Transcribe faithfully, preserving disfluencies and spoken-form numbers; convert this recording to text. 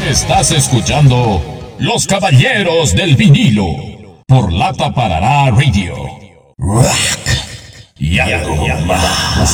Estás escuchando Los Caballeros del Vinilo por Lata Parará Radio. Rock y algo más.